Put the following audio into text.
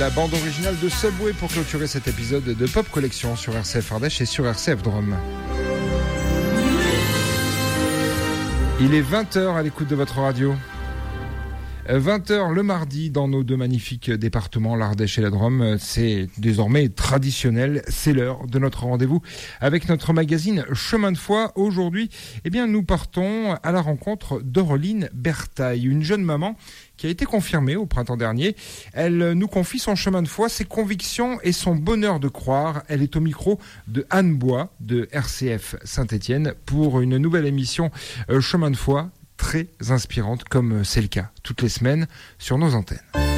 La bande originale de Subway pour clôturer cet épisode de Pop Collection sur RCF Ardèche et sur RCF Drôme. Il est 20h à l'écoute de votre radio. 20h le mardi dans nos deux magnifiques départements, l'Ardèche et la Drôme. C'est désormais traditionnel, c'est l'heure de notre rendez-vous avec notre magazine Chemin de foi. Aujourd'hui, nous partons à la rencontre d'Aureline Bertaille, une jeune maman qui a été confirmée au printemps dernier. Elle nous confie son chemin de foi, ses convictions et son bonheur de croire. Elle est au micro de Anne Bois de RCF Saint-Étienne pour une nouvelle émission Chemin de foi, très inspirante comme c'est le cas toutes les semaines sur nos antennes.